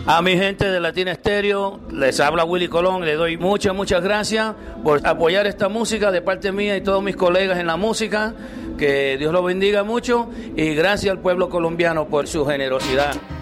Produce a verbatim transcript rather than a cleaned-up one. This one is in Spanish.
A mi gente de Latina Estéreo, les habla Willy Colón, le doy muchas, muchas gracias por apoyar esta música de parte mía y todos mis colegas en la música, que Dios los bendiga mucho y gracias al pueblo colombiano por su generosidad.